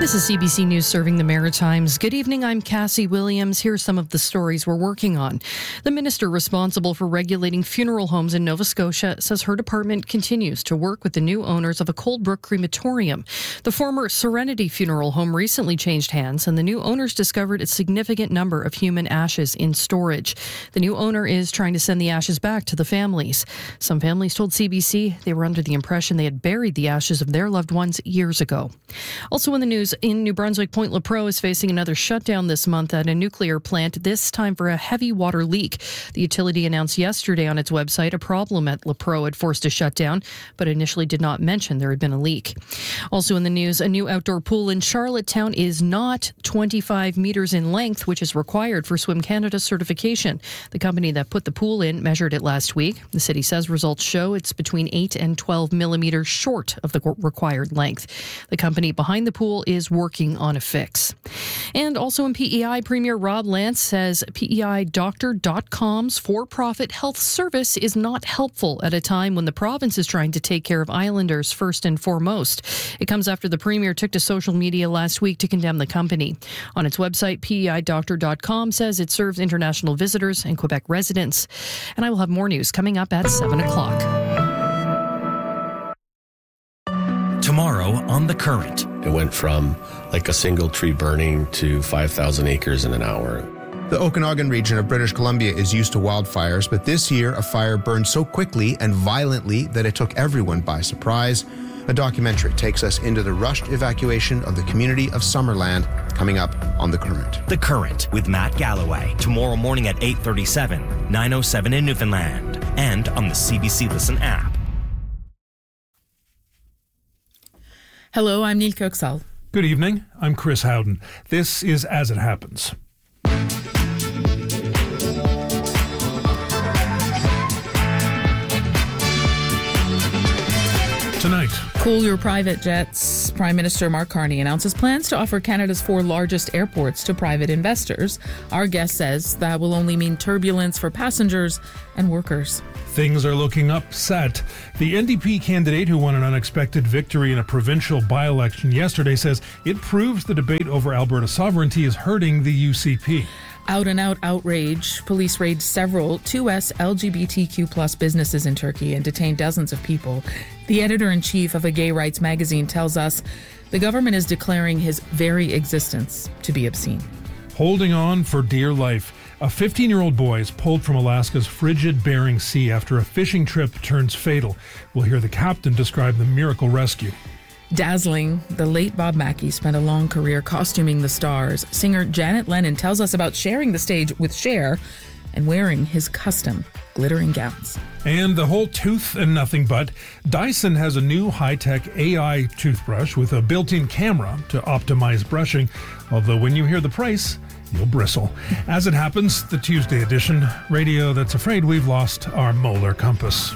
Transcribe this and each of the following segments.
This is CBC News serving the Maritimes. Good evening, I'm Cassie Williams. Here's some of the stories we're working on. The minister responsible for regulating funeral homes in Nova Scotia says her department continues to work with the new owners of a Coldbrook crematorium. The former Serenity Funeral Home recently changed hands, and the new owners discovered a significant number of human ashes in storage. The new owner is trying to send the ashes back to the families. Some families told CBC they were under the impression they had buried the ashes of their loved ones years ago. Also in the news, in New Brunswick, Point Lepreau is facing another shutdown this month at a nuclear plant, this time for a heavy water leak. The utility announced yesterday on its website a problem at Lepreau had forced a shutdown, but initially did not mention there had been a leak. Also in the news, a new outdoor pool in Charlottetown is not 25 meters in length, which is required for Swim Canada certification. The company that put the pool in measured it last week. The city says results show it's between 8 and 12 millimeters short of the required length. The company behind the pool is working on a fix. And also in PEI, Premier Rob Lance says PEIDoctor.com's for-profit health service is not helpful at a time when the province is trying to take care of islanders first and foremost. It comes after the Premier took to social media last week to condemn the company. On its website, PEIDoctor.com says it serves international visitors and Quebec residents. And I will have more news coming up at 7 o'clock. Tomorrow on The Current. It went from like a single tree burning to 5,000 acres in an hour. The Okanagan region of British Columbia is used to wildfires, but this year a fire burned so quickly and violently that it took everyone by surprise. A documentary takes us into the rushed evacuation of the community of Summerland, coming up on The Current. The Current with Matt Galloway. Tomorrow morning at 8:37, 9:07 in Newfoundland, and on the CBC Listen app. Hello, I'm Neil Kirksall. Good evening. I'm Chris Howden. This is As It Happens. Tonight, Cool your private jets. Prime Minister Mark Carney announces plans to offer Canada's 4 largest airports to private investors. Our guest says that will only mean turbulence for passengers and workers. things are looking upset. The NDP candidate who won an unexpected victory in a provincial by-election yesterday says it proves the debate over Alberta sovereignty is hurting the UCP. Out-and-out outrage. Police raided several 2S LGBTQ plus businesses in Turkey and detained dozens of people. The editor-in-chief of a gay rights magazine tells us the government is declaring his very existence to be obscene. Holding on for dear life. A 15-year-old boy is pulled from Alaska's frigid Bering Sea after a fishing trip turns fatal. We'll hear the captain describe the miracle rescue. Dazzling, the late Bob Mackie spent a long career costuming the stars. Singer Janet Lennon tells us about sharing the stage with Cher and wearing his custom glittering gowns. And the whole tooth and nothing but. Dyson has a new high-tech AI toothbrush with a built-in camera to optimize brushing. Although when you hear the price, you'll bristle. As it happens, the Tuesday edition, radio that's afraid we've lost our molar compass.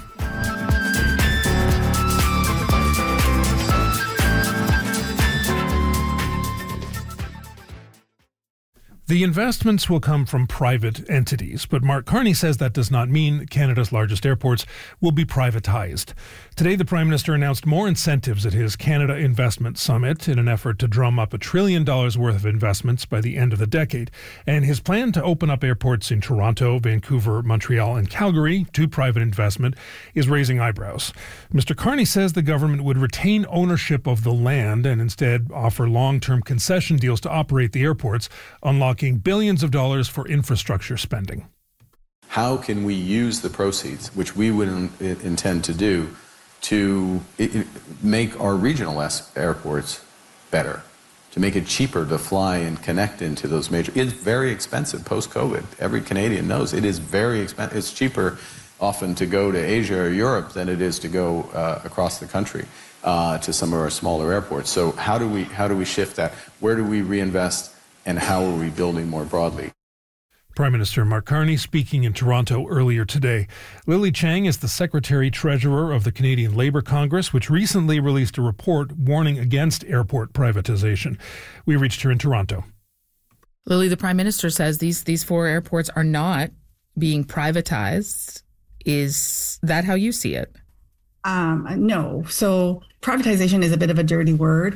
The investments will come from private entities, but Mark Carney says that does not mean Canada's largest airports will be privatized. Today, the Prime Minister announced more incentives at his Canada Investment Summit in an effort to drum up $1 trillion worth of investments by the end of the decade. And his plan to open up airports in Toronto, Vancouver, Montreal, and Calgary to private investment is raising eyebrows. Mr. Carney says the government would retain ownership of the land and instead offer long-term concession deals to operate the airports, unlocking billions of dollars for infrastructure spending. How can we use the proceeds, which we would intend to do, to make our regional airports better, to make it cheaper to fly and connect into those major... It's very expensive post-COVID. Every Canadian knows it is very expensive. It's cheaper often to go to Asia or Europe than it is to go across the country to some of our smaller airports. So how do we shift that? Where do we reinvest? And how are we building more broadly? Prime Minister Mark Carney speaking in Toronto earlier today. Lily Chang is the Secretary-Treasurer of the Canadian Labour Congress, which recently released a report warning against airport privatization. We reached her in Toronto. Lily, the Prime Minister says these 4 airports are not being privatized. Is that how you see it? No. So privatization is a bit of a dirty word.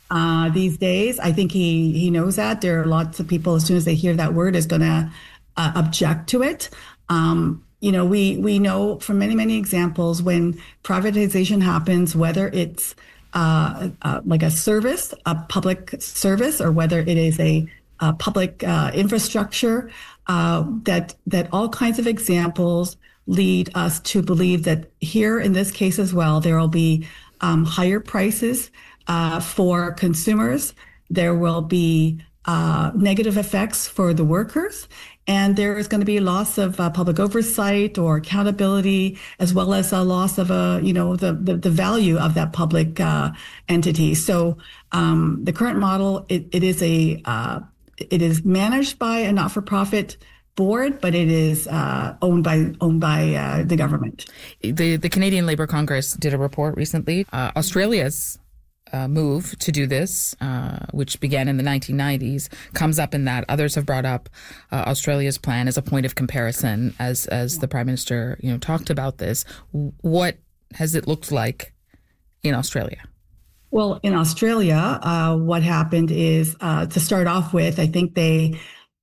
these days. I think he knows that. There are lots of people, as soon as they hear that word, is going to object to it. We know from many examples when privatization happens, whether it's like a service, a public service, or whether it is a public infrastructure, that all kinds of examples lead us to believe that here in this case as well, there will be higher prices for consumers. There will be negative effects for the workers. And there is going to be a loss of public oversight or accountability, as well as a loss of the value of that public entity. So the current model, it is managed by a not-for-profit board, but it is owned by the government. The Canadian Labour Congress did a report recently. Australia's move to do this, which began in the 1990s, comes up in that. Others have brought up Australia's plan as a point of comparison, as the Prime Minister talked about this. What has it looked like in Australia? Well, in Australia, what happened is, to start off with, I think they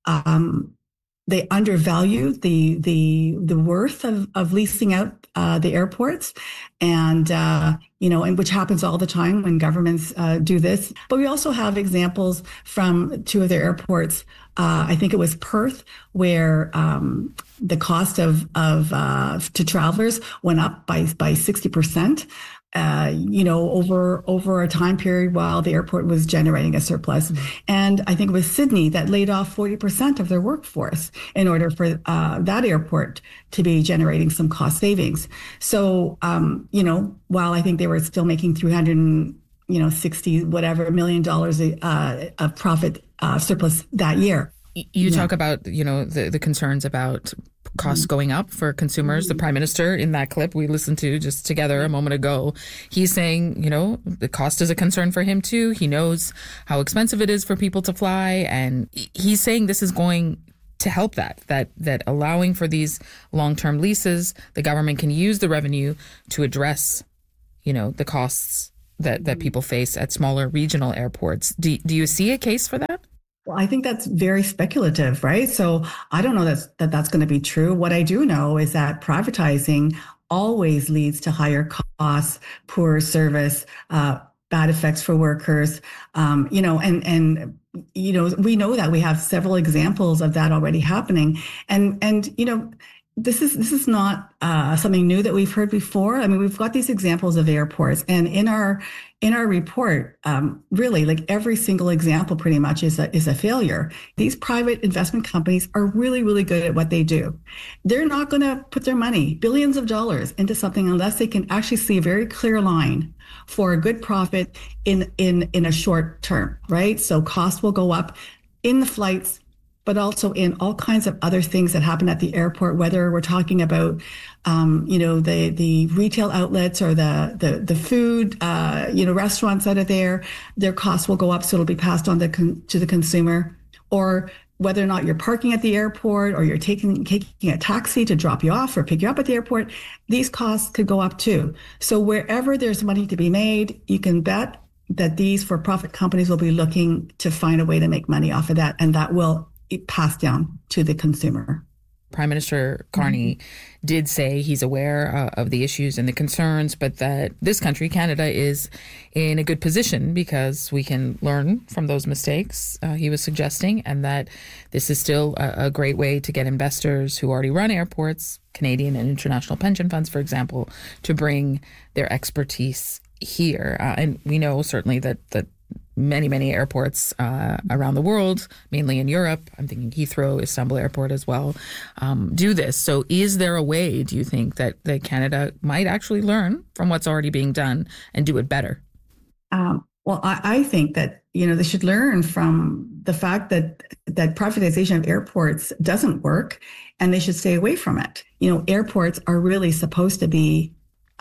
undervalue the worth of leasing out the airports, and which happens all the time when governments do this. But we also have examples from two of their airports. I think it was Perth, where the cost of to travelers went up by 60%. Over a time period while the airport was generating a surplus. And I think it was Sydney that laid off 40% of their workforce in order for that airport to be generating some cost savings. So, while I think they were still making $360 million of profit surplus that year. You talk about, the concerns about costs going up for consumers. The Prime Minister, in that clip we listened to just together a moment ago, he's saying, the cost is a concern for him too. He knows how expensive it is for people to fly. And he's saying this is going to help that allowing for these long-term leases, the government can use the revenue to address, the costs that people face at smaller regional airports. Do you see a case for that? Well, I think that's very speculative, right? So I don't know that's going to be true. What I do know is that privatizing always leads to higher costs, poorer service, bad effects for workers. We know that we have several examples of that already happening, and this is not something new that we've heard before. I mean, we've got these examples of airports, and in our report, really, like every single example pretty much is a failure. These private investment companies are really, really good at what they do. They're not going to put their money, billions of dollars, into something unless they can actually see a very clear line for a good profit in a short term, right? So costs will go up in the flights, but also in all kinds of other things that happen at the airport, whether we're talking about, the retail outlets or the food, restaurants that are there, their costs will go up, so it'll be passed on to the consumer, or whether or not you're parking at the airport or you're taking a taxi to drop you off or pick you up at the airport, these costs could go up too. So wherever there's money to be made, you can bet that these for-profit companies will be looking to find a way to make money off of that, and that will pass down to the consumer. Prime Minister Carney did say he's aware of the issues and the concerns, but that this country, Canada, is in a good position because we can learn from those mistakes, he was suggesting, and that this is still a great way to get investors who already run airports, Canadian and international pension funds, for example, to bring their expertise here. And we know certainly that many airports around the world, mainly in Europe, I'm thinking Heathrow, Istanbul Airport as well, do this. So is there a way, do you think, that Canada might actually learn from what's already being done and do it better? Well, I think that, they should learn from the fact that privatization of airports doesn't work, and they should stay away from it. Airports are really supposed to be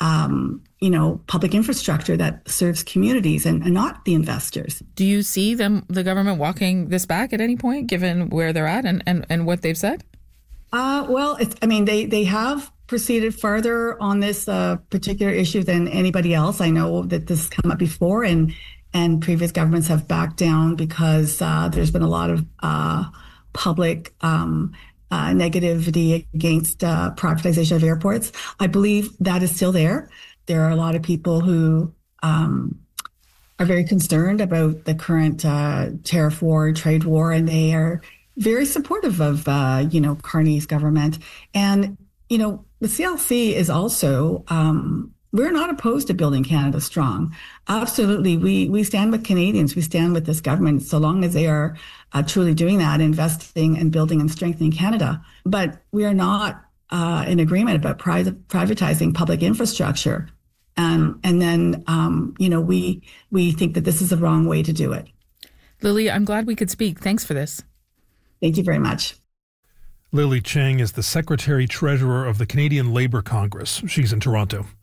public infrastructure that serves communities and not the investors. Do you see the government walking this back at any point, given where they're at and what they've said? Well, they have proceeded further on this particular issue than anybody else. I know that this has come up before, and and previous governments have backed down because there's been a lot of public negativity against privatization of airports. I believe that is still there. There are a lot of people who are very concerned about the current tariff war, trade war, and they are very supportive of, Carney's government. And, the CLC is also, we're not opposed to building Canada strong. Absolutely. We stand with Canadians. We stand with this government so long as they are truly doing that, investing and building and strengthening Canada. But we are not in agreement about privatizing public infrastructure. And then, we think that this is the wrong way to do it. Lily, I'm glad we could speak. Thanks for this. Thank you very much. Lily Cheng is the Secretary-Treasurer of the Canadian Labour Congress. She's in Toronto.